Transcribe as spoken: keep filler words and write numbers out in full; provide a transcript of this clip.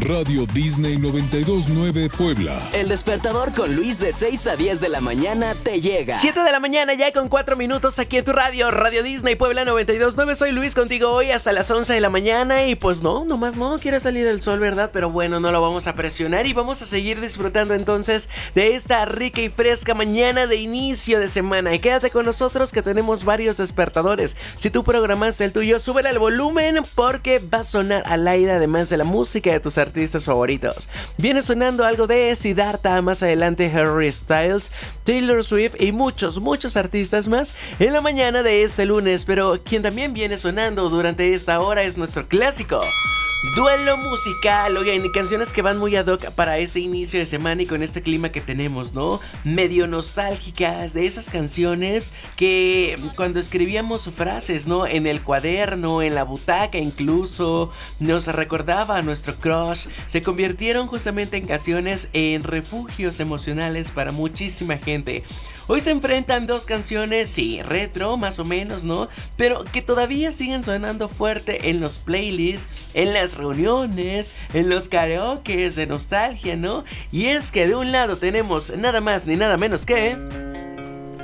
Radio Disney noventa y dos punto nueve Puebla. El despertador con Luis de seis a diez de la mañana te llega. siete de la mañana ya con cuatro minutos aquí en tu radio, Radio Disney Puebla noventa y dos punto nueve. Soy Luis contigo hoy hasta las once de la mañana y pues no, nomás no quiere salir el sol, ¿verdad? Pero bueno, no lo vamos a presionar y vamos a seguir disfrutando entonces de esta rica y fresca mañana de inicio de semana. Y quédate con nosotros que tenemos varios despertadores. Si tú programaste el tuyo, súbele al volumen porque va a sonar al aire además de la música de tus artistas favoritos. Viene sonando algo de Siddhartha, más adelante Harry Styles, Taylor Swift y muchos, muchos artistas más en la mañana de este lunes. Pero quien también viene sonando durante esta hora es nuestro clásico duelo musical. Oigan, canciones que van muy ad hoc para este inicio de semana y con este clima que tenemos, ¿no? Medio nostálgicas, de esas canciones que cuando escribíamos frases, ¿no? En el cuaderno, en la butaca incluso, nos recordaba a nuestro crush. Se convirtieron justamente en canciones, en refugios emocionales para muchísima gente. Hoy se enfrentan dos canciones, sí, retro más o menos, ¿no? Pero que todavía siguen sonando fuerte en los playlists, en las reuniones, en los karaokes de nostalgia, ¿no? Y es que de un lado tenemos nada más ni nada menos que...